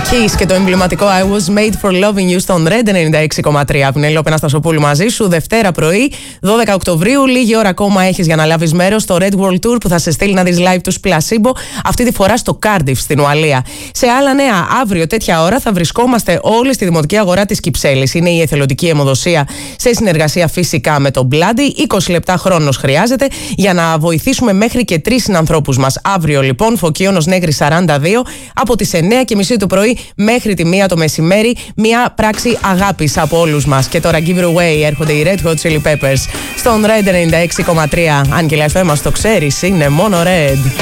Kiss και το εμβληματικό I was made for loving you στον Red 96,3. Πινελόπη Αναστασοπούλου μαζί σου, Δευτέρα πρωί, 12 Οκτωβρίου. Λίγη ώρα ακόμα έχεις για να λάβεις μέρος στο Red World Tour που θα σε στείλει να δεις live τους Placebo, αυτή τη φορά στο Cardiff στην Ουαλία. Σε άλλα νέα, αύριο τέτοια ώρα θα βρισκόμαστε όλοι στη Δημοτική Αγορά της Κυψέλης. Είναι η εθελοντική αιμοδοσία σε συνεργασία φυσικά με το Bloody. 20 λεπτά χρόνος χρειάζεται για να βοηθήσουμε μέχρι και 3 συνανθρώπους μας. Αύριο λοιπόν, Φωκίωνος Νέγρης 42, από τις 9:30 το πρωί μέχρι τη 1 το μεσημέρι. Μια πράξη αγάπης από όλους μας. Και τώρα give it away, έρχονται οι Red Hot Chili Peppers στον Red 96,3. Αν και λέει αυτό, μας το ξέρεις, είναι μόνο Red.